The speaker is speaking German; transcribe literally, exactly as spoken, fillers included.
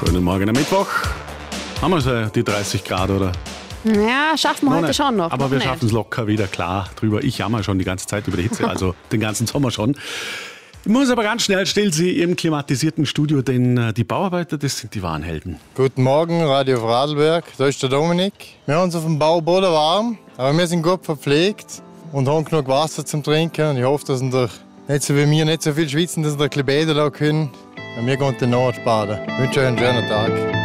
Schönen Morgen am Mittwoch. Haben wir so die dreißig Grad, oder? Ja, schaffen wir Noch heute nicht. schon noch. Aber noch wir nicht. schaffen es locker wieder, klar, drüber. Ich jammer schon die ganze Zeit über die Hitze, also den ganzen Sommer schon. Ich muss aber ganz schnell still Sie im klimatisierten Studio, denn äh, die Bauarbeiter, das sind die wahren Helden. Guten Morgen, Radio Vorarlberg. Da ist der Dominik. Wir haben uns auf dem Bau boden warm, aber wir sind gut verpflegt und haben genug Wasser zum Trinken. Und ich hoffe, dass wir nicht so wie wir nicht so viel schwitzen, dass wir ein bisschen baden lassen können. Und wir gehen in den Nord baden. Ich wünsche euch einen schönen Tag.